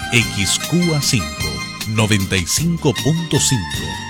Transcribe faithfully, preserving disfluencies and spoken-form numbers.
X Q A cinco, noventa y cinco punto cinco.